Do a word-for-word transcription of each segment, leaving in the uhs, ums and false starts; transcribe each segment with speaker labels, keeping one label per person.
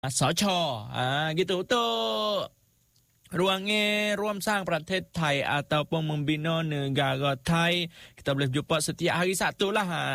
Speaker 1: สชอ่า gitu untuk ruangnya ruang sang Pratet Thai ataupun membina negara Thai. Kita boleh jumpa setiap hari Sabtu lah ha,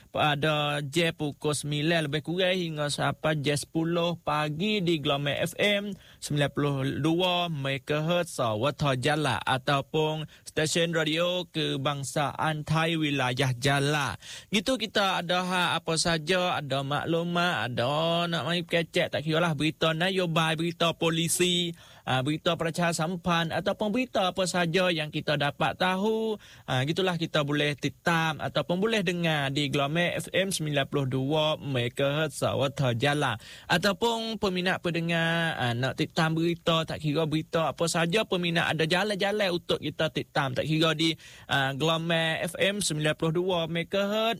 Speaker 1: pada jam pukul sembilan lebih kurang hingga sampai jam sepuluh pagi di Glomer F M sembilan puluh dua megahertz Sarawak Jala ataupun stesen radio kebangsaan Thai wilayah Jala. Gitu kita ada ha, apa saja, ada maklumat, ada nak mai kecek, tak kira lah berita nyobai, berita polisi, ha, berita percaya sampan ataupun berita apa saja yang kita dapat tahu. Ha, gitulah kita boleh titam ataupun boleh dengar di Glomer F M sembilan puluh dua megahertz Sarawak Jala. Ataupun peminat pendengar ha, nak titam berita, tak kira berita apa saja, peminat ada jalan-jalan untuk kita titam, tak kira di ha, Glomer F M sembilan puluh dua megahertz,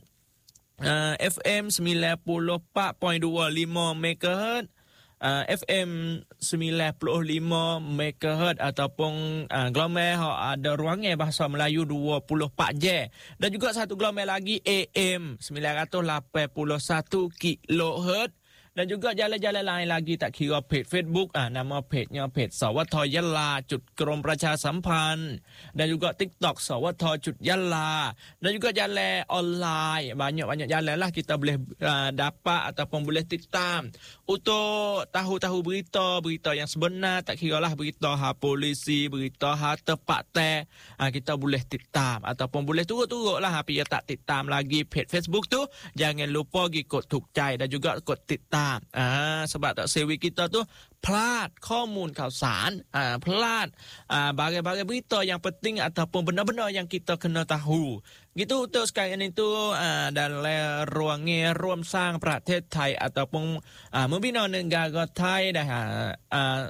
Speaker 1: ha, F M sembilan puluh empat perpuluhan dua lima megahertz, Uh, F M sembilan puluh lima megahertz ataupun uh, Glomer ada ruangnya bahasa Melayu dua puluh empat jam, dan juga satu Glomer lagi A M sembilan ratus lapan puluh satu kilohertz. Dan juga jalan-jalan lain lagi, tak kira page Facebook, ah, nama page-nya page Sarawak Yala Cut Krom Pracha Sampan, dan juga TikTok Sarawak Cut Yala, dan juga jalan online, banyak-banyak jalan lah kita boleh uh, dapat ataupun boleh titam untuk tahu-tahu berita, berita yang sebenar, tak kira lah berita ha polisi, berita ha tepat teh, ah, kita boleh titam ataupun boleh turut-turut lah, tapi ya tak titam lagi page Facebook tu, jangan lupa pergi kod tukcai dan juga kod titam. Ah, sebab tak sewi kita tu pelat komun kawasan, ah, pelat ah, bagai-bagai berita yang penting ataupun benda-benda yang kita kena tahu. Gitu untuk sekarang itu ah, dalam ruangnya ruang sang Pratet Thai ataupun ah, membina negara Thai dah ah,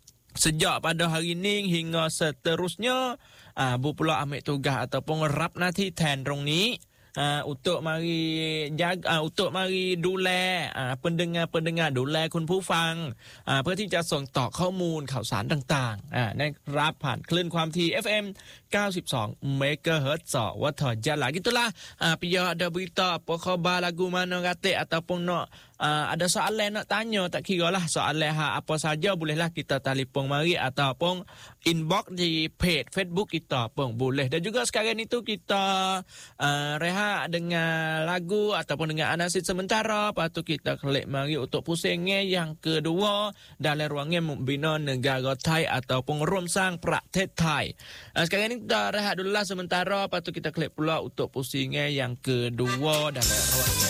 Speaker 1: sejak pada hari ini hingga seterusnya, ah, Bu pula ambil tugas ataupun rap nanti ten rong ni. Uh, untuk mari jaga, uh, untuk mari dule uh, pendengar-pendengar dule คุณผู้ฟัง uh, เพื่อที่จะส่งต่อข้อมูลข่าวสารต่างๆ uh, นะครับผ่านคลื่นความถี่ F M เก้าสิบสองเมกะเฮิรตซ์ Sarawak Jala. Gitulah uh, pihak ada berita apa khabar lagu mana kata ataupun nak uh, ada soalan nak tanya, tak kira lah soalan ha, apa saja bolehlah kita telefon mari ataupun inbox di page Facebook kita pun boleh. Dan juga sekarang itu kita uh, rehat dengan lagu ataupun dengan anasid sementara, lepas tu kita klik mari untuk pusingnya yang kedua dalam ruangnya membina negara Thai ataupun romsang Pratet Thai. Uh, sekarang ini kita rehat dulu lah sementara, lepas tu kita klik pula untuk pusingnya yang kedua dalam ruang